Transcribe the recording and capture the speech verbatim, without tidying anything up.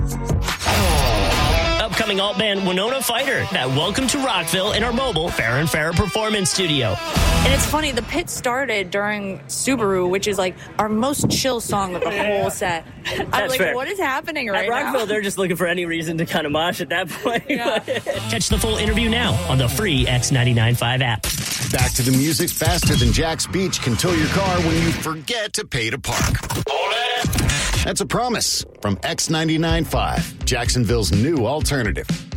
Upcoming alt band Winona Fighter at Welcome to Rockville in our mobile Fair and Fair Performance Studio. And it's funny, the pit started during Subaru, which is like our most chill song of the whole set. I'm That's like, fair. what is happening right At Rockville, now? they're just looking for any reason to kind of mosh at that point. Yeah. Catch the full interview now on the free X ninety-nine point five app. Back to the music faster than Jack's Beach can tow your car when you forget to pay to park. That's a promise from X ninety-nine point five, Jacksonville's new alternative.